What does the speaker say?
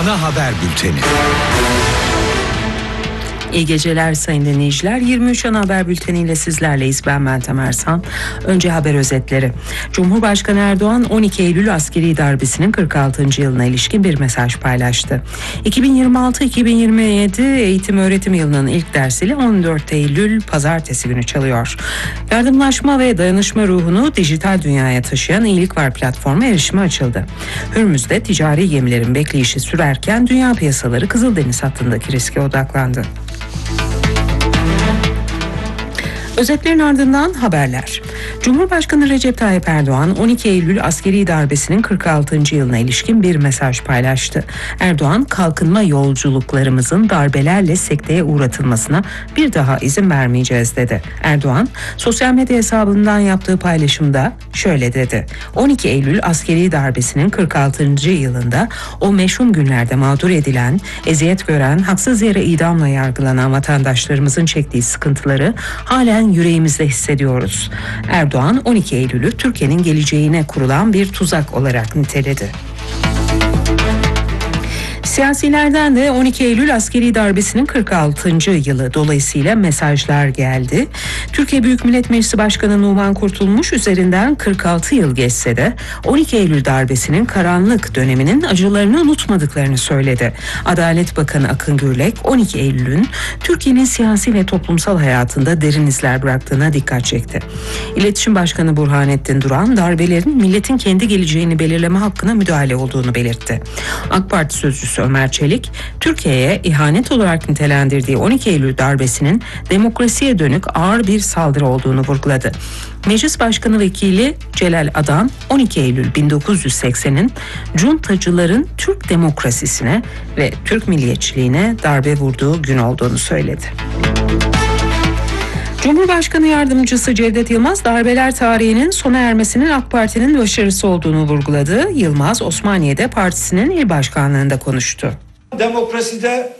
Ana Haber Bülteni. İyi geceler sayın dinleyiciler. 23 Ana Haber Bülteni ile sizlerleyiz. Ben Meltem Ersan. Önce haber özetleri. Cumhurbaşkanı Erdoğan 12 Eylül askeri darbesinin 46. yılına ilişkin bir mesaj paylaştı. 2026-2027 eğitim öğretim yılının ilk dersiyle 14 Eylül pazartesi günü çalıyor. Yardımlaşma ve dayanışma ruhunu dijital dünyaya taşıyan İyilik Var platformu erişime açıldı. Hürmüz'de ticari gemilerin bekleyişi sürerken dünya piyasaları Kızıldeniz hattındaki riske odaklandı. Özetlerin ardından haberler. Cumhurbaşkanı Recep Tayyip Erdoğan 12 Eylül askeri darbesinin 46. yılına ilişkin bir mesaj paylaştı. Erdoğan, kalkınma yolculuklarımızın darbelerle sekteye uğratılmasına bir daha izin vermeyeceğiz dedi. Erdoğan, sosyal medya hesabından yaptığı paylaşımda şöyle dedi. 12 Eylül askeri darbesinin 46. yılında o meşhum günlerde mağdur edilen, eziyet gören, haksız yere idamla yargılanan vatandaşlarımızın çektiği sıkıntıları halen yüreğimizde hissediyoruz. Erdoğan 12 Eylül'ü Türkiye'nin geleceğine kurulan bir tuzak olarak niteledi. Siyasilerden de 12 Eylül askeri darbesinin 46. yılı dolayısıyla mesajlar geldi. Türkiye Büyük Millet Meclisi Başkanı Numan Kurtulmuş üzerinden 46 yıl geçse de 12 Eylül darbesinin karanlık döneminin acılarını unutmadıklarını söyledi. Adalet Bakanı Akın Gürlek 12 Eylül'ün Türkiye'nin siyasi ve toplumsal hayatında derin izler bıraktığına dikkat çekti. İletişim Başkanı Burhanettin Duran darbelerin milletin kendi geleceğini belirleme hakkına müdahale olduğunu belirtti. AK Parti sözcüsü Ömer Çelik, Türkiye'ye ihanet olarak nitelendirdiği 12 Eylül darbesinin demokrasiye dönük ağır bir saldırı olduğunu vurguladı. Meclis Başkanı Vekili Celal Adan, 12 Eylül 1980'in cuntacıların Türk demokrasisine ve Türk milliyetçiliğine darbe vurduğu gün olduğunu söyledi. Cumhurbaşkanı Yardımcısı Cevdet Yılmaz, darbeler tarihinin sona ermesinin AK Parti'nin başarısı olduğunu vurguladı. Yılmaz, Osmaniye'de partisinin il başkanlığında konuştu. Demokraside